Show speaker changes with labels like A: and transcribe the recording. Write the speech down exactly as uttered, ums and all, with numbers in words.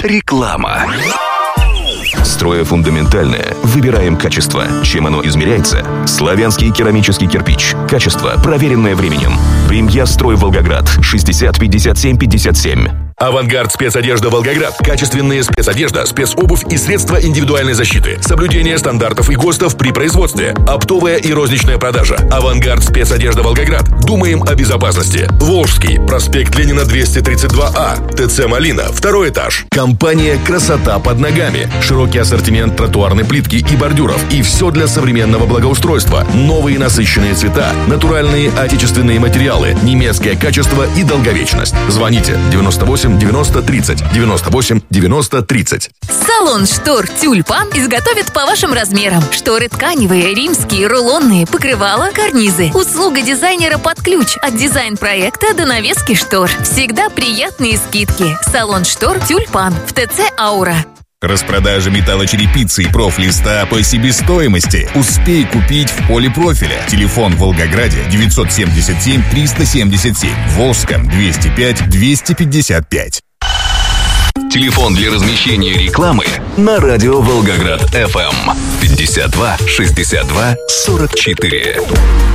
A: Реклама.
B: Строя фундаментальное, выбираем качество. Чем оно измеряется? Славянский керамический кирпич. Качество, проверенное временем. Премьер Строй Волгоград. шестьдесят пятьдесят семь пятьдесят семь.
C: Авангард спецодежда Волгоград. Качественные спецодежда, спецобувь и средства индивидуальной защиты. Соблюдение стандартов и ГОСТов при производстве. Оптовая и розничная продажа. Авангард спецодежда Волгоград. Думаем о безопасности. Волжский. Проспект Ленина двести тридцать два А. ТЦ Малина. Второй этаж. Компания «Красота под ногами». Широкий ассортимент тротуарной плитки и бордюров. И все для современного благоустройства. Новые насыщенные цвета. Натуральные отечественные материалы. Немецкое качество и долговечность. Звоните девяносто восемь девяносто тридцать. девяносто восемь девяносто тридцать.
D: Салон штор «Тюльпан» изготовит по вашим размерам. Шторы тканевые, римские, рулонные, покрывала, карнизы. Услуга дизайнера под ключ. От дизайн-проекта до навески штор. Всегда приятные скидки. Салон штор «Тюльпан» в ТЦ «Аура».
E: Распродажа металлочерепицы и профлиста по себестоимости. Успей купить в полипрофиля. Телефон в Волгограде девятьсот семьдесят семь триста семьдесят семь. В Волжском двести пять двести пятьдесят пять.
A: Телефон для размещения рекламы на радио Волгоград эф эм пятьдесят два шестьдесят два сорок четыре.